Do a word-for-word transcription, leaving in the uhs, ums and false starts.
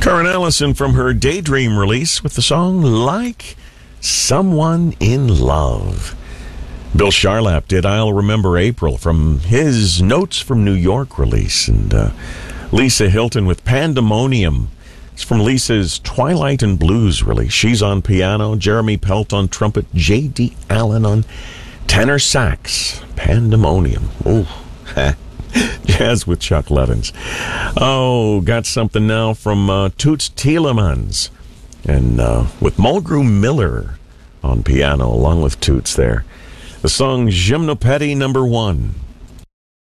Karen Allison from her Daydream release with the song Like Someone in Love. Bill Charlap did I'll Remember April from his Notes from New York release. And uh, Lisa Hilton with Pandemonium. It's from Lisa's Twilight and Blues release. She's on piano, Jeremy Pelt on trumpet, J D. Allen on tenor sax. Pandemonium. Oh, jazz with Chuck Levins. Oh, got something now from uh, Toots Thielemans. And uh, with Mulgrew Miller on piano, along with Toots there. The song Gymnopédie number one.